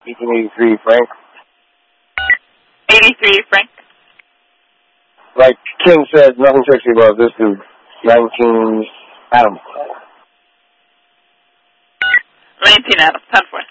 1883, Frank. 83, Frank. Like Kim said, nothing sexy about this dude. 19 Adam. 19 Adam, 10-4.